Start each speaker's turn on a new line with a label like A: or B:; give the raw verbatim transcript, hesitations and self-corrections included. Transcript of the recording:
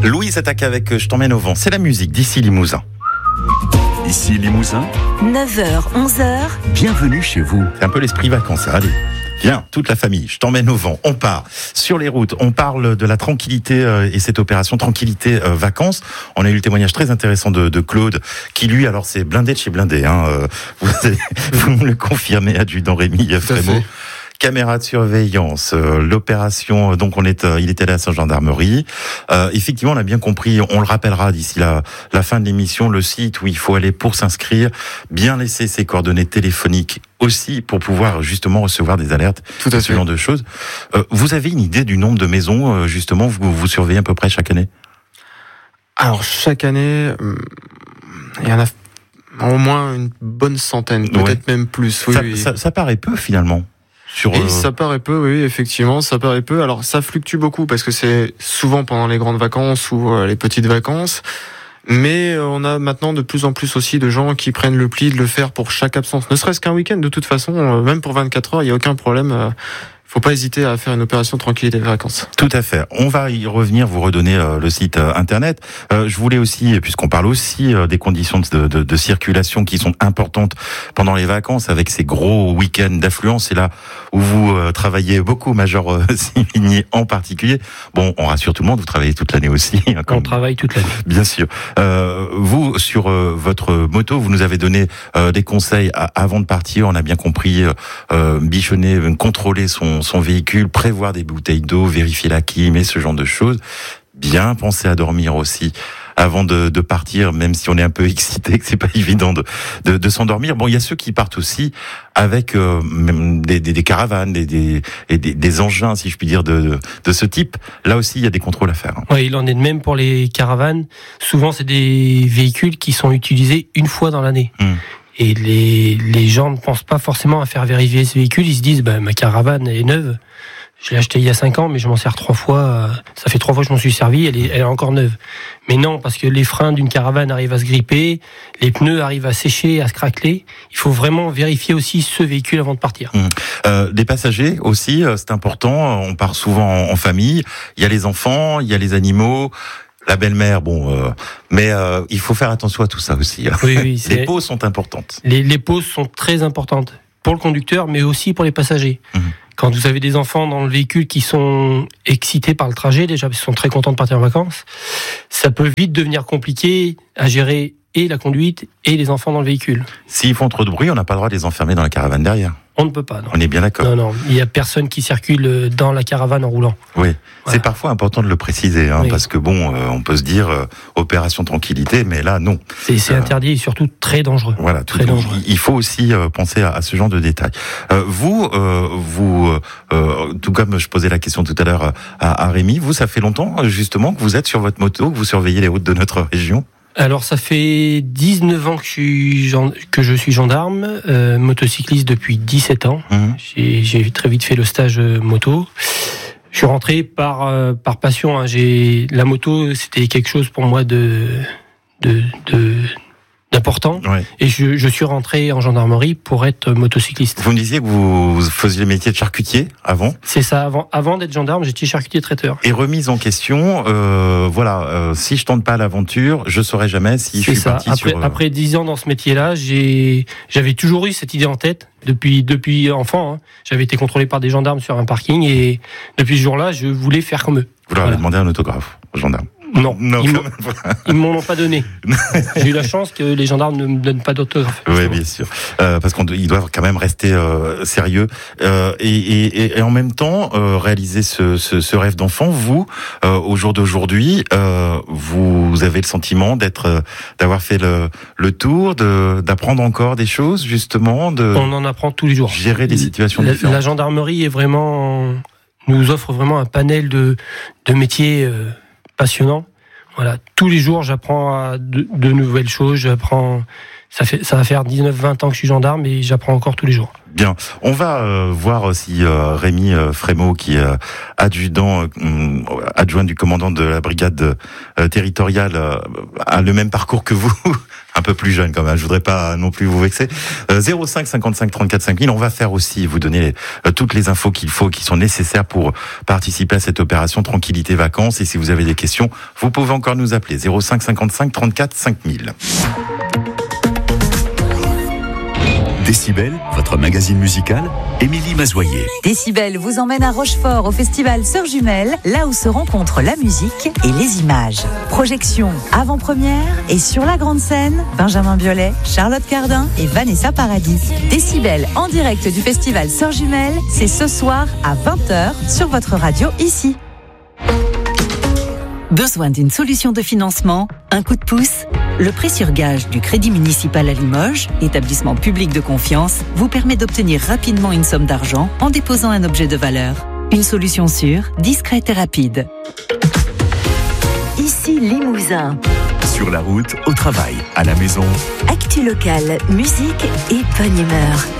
A: Louise attaque avec Je t'emmène au vent. C'est la musique d'ici Limousin.
B: Ici Limousin,
C: neuf heures, onze heures.
B: bienvenue chez vous.
A: C'est un peu l'esprit vacances, allez. Viens, toute la famille, je t'emmène au vent. On part sur les routes, on parle de la tranquillité euh, et cette opération tranquillité euh, vacances. On a eu le témoignage très intéressant de, de Claude, qui lui, alors c'est blindé de chez blindé. Hein, euh, vous, vous me le confirmez, adjudant Rémi Frémaux. Caméra de surveillance, euh, l'opération, donc on est, euh, il était allé à sa gendarmerie. Euh, effectivement, on a bien compris, on le rappellera d'ici la, la fin de l'émission, le site où il faut aller pour s'inscrire, bien laisser ses coordonnées téléphoniques aussi pour pouvoir justement recevoir des alertes,
D: tout à
A: ce
D: fait.
A: genre de choses. Euh, vous avez une idée du nombre de maisons, euh, justement, vous, vous surveillez à peu près chaque année?
D: Alors chaque année, il y en a au moins une bonne centaine, peut-être ouais. même plus. Oui,
A: ça,
D: oui.
A: Ça, ça paraît peu finalement. Sur,
D: Et
A: euh...
D: ça paraît peu, oui, effectivement, ça paraît peu. Alors, ça fluctue beaucoup parce que c'est souvent pendant les grandes vacances ou euh, les petites vacances. Mais euh, on a maintenant de plus en plus aussi de gens qui prennent le pli de le faire pour chaque absence. Ne serait-ce qu'un week-end, de toute façon, euh, même pour vingt-quatre heures, il n'y a aucun problème. Euh, faut pas hésiter à faire une opération tranquillité des vacances.
A: Tout à fait. On va y revenir, vous redonner euh, le site euh, internet. Euh, je voulais aussi, puisqu'on parle aussi euh, des conditions de, de, de circulation qui sont importantes pendant les vacances, avec ces gros week-ends d'affluence, c'est là où vous euh, travaillez beaucoup, Major euh, Simigny en particulier. Bon, on rassure tout le monde, vous travaillez toute l'année aussi. Hein,
E: comme... On travaille toute l'année.
A: Bien sûr. Euh, vous, sur euh, votre moto, vous nous avez donné euh, des conseils à, avant de partir. On a bien compris, euh, bichonner, contrôler son son véhicule, prévoir des bouteilles d'eau, vérifier la clim et ce genre de choses. Bien penser à dormir aussi avant de, de partir, même si on est un peu excité, que c'est pas évident de, de, de s'endormir. Bon, il y a ceux qui partent aussi avec euh, même des, des, des caravanes, des, des, des, des engins, si je puis dire, de, de ce type. Là aussi, il y a des contrôles à faire. Hein.
E: Oui, il en est de même pour les caravanes. Souvent, c'est des véhicules qui sont utilisés une fois dans l'année. Hum. Et les, les gens ne pensent pas forcément à faire vérifier ce véhicule. Ils se disent, bah, ma caravane est neuve. Je l'ai achetée il y a cinq ans, mais je m'en sers trois fois. Ça fait trois fois que je m'en suis servi. Elle est, elle est encore neuve. Mais non, parce que les freins d'une caravane arrivent à se gripper, les pneus arrivent à sécher, à se craqueler. Il faut vraiment vérifier aussi ce véhicule avant de partir.
A: Mmh. Euh, des passagers aussi, c'est important. On part souvent en, en famille. Il y a les enfants, il y a les animaux. La belle-mère, bon, euh, mais euh, il faut faire attention à tout ça aussi. Hein.
E: Oui, oui,
A: les pauses sont importantes.
E: Les, les pauses sont très importantes pour le conducteur, mais aussi pour les passagers. Mmh. Quand vous avez des enfants dans le véhicule qui sont excités par le trajet, déjà, ils sont très contents de partir en vacances, ça peut vite devenir compliqué à gérer et la conduite et les enfants dans le véhicule.
A: S'ils font trop de bruit, on n'a pas le droit de les enfermer dans la caravane derrière.
E: On ne peut pas, non.
A: On est bien d'accord.
E: Non, non, il n'y a personne qui circule dans la caravane en roulant.
A: Oui, voilà. C'est parfois important de le préciser, hein, oui. Parce que bon, euh, on peut se dire euh, opération tranquillité, mais là, non.
E: C'est, c'est euh, interdit et surtout très dangereux.
A: Voilà, tout,
E: très dangereux.
A: Il faut aussi euh, penser à, à ce genre de détails. Euh, vous, euh, vous, euh, tout comme je posais la question tout à l'heure à, à Rémi, vous, ça fait longtemps justement que vous êtes sur votre moto, que vous surveillez les routes de notre région?
E: Alors ça fait dix-neuf ans que je suis, que je suis gendarme, euh, motocycliste depuis dix-sept ans. Mmh. J'ai, j'ai très vite fait le stage moto. Je suis rentré par, euh, par passion. Hein. J'ai, la moto, c'était quelque chose pour moi de, de, de d'important. Ouais. Et je, je suis rentré en gendarmerie pour être motocycliste.
A: Vous me disiez que vous faisiez le métier de charcutier avant?
E: C'est ça, avant, avant d'être gendarme, j'étais charcutier traiteur.
A: Et remise en question, euh, voilà, euh, si je tente pas l'aventure, je saurais jamais si
E: C'est
A: je suis
E: ça.
A: parti
E: après,
A: sur... Euh...
E: Après dix ans dans ce métier-là, j'ai, j'avais toujours eu cette idée en tête, depuis, depuis enfant. Hein. J'avais été contrôlé par des gendarmes sur un parking et depuis ce jour-là, je voulais faire comme eux.
A: Vous leur avez demandé un autographe aux gendarmes?
E: Non,
A: non,
E: ils ne m'en ont pas donné. J'ai eu la chance que les gendarmes ne me donnent pas d'autographe.
A: Oui, bien sûr. Euh, parce qu'ils doivent quand même rester euh, sérieux. Euh, et, et, et en même temps, euh, réaliser ce, ce, ce rêve d'enfant, vous, euh, au jour d'aujourd'hui, euh, vous avez le sentiment d'être, euh, d'avoir fait le, le tour, de, d'apprendre encore des choses, justement. De
E: On en apprend tous les jours.
A: Gérer des situations
E: la,
A: différentes.
E: La gendarmerie est vraiment, nous offre vraiment un panel de, de métiers euh, passionnant. Voilà, tous les jours j'apprends à de, de nouvelles choses, j'apprends, ça fait ça va faire dix-neuf vingt ans que je suis gendarme et j'apprends encore tous les jours.
A: Bien, on va euh, voir si euh, Rémi euh, Frémaux, qui est euh, adjudant, euh, adjoint du commandant de la brigade euh, territoriale, euh, a le même parcours que vous, un peu plus jeune quand même, je voudrais pas non plus vous vexer. Euh, zéro cinq cinquante-cinq trente-quatre cinq mille, on va faire aussi, vous donner euh, toutes les infos qu'il faut, qui sont nécessaires pour participer à cette opération Tranquillité Vacances. Et si vous avez des questions, vous pouvez encore nous appeler zéro cinq cinquante-cinq trente-quatre cinq mille.
B: Décibel, votre magazine musical, Émilie Mazoyer.
C: Décibel vous emmène à Rochefort au festival Sœurs Jumelles, là où se rencontrent la musique et les images. Projection, avant-première et sur la grande scène, Benjamin Biolay, Charlotte Cardin et Vanessa Paradis. Décibel en direct du festival Sœurs Jumelles, c'est ce soir à vingt heures sur votre radio ici. Besoin d'une solution de financement? Un coup de pouce? Le prêt sur gage du Crédit Municipal à Limoges, établissement public de confiance, vous permet d'obtenir rapidement une somme d'argent en déposant un objet de valeur. Une solution sûre, discrète et rapide. Ici Limousin.
B: Sur la route, au travail, à la maison.
C: Actu locale, musique et bonne humeur.